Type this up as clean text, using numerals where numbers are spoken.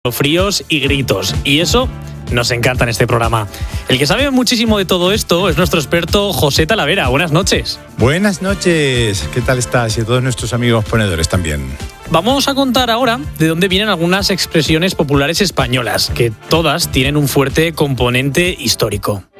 fríos y gritos. Y eso nos encanta en este programa. El que sabe muchísimo de todo esto es nuestro experto José Talavera. Buenas noches. Buenas noches. ¿Qué tal estás? Y a todos nuestros amigos ponedores también. Vamos a contar ahora de dónde vienen algunas expresiones populares españolas, que todas tienen un fuerte componente histórico.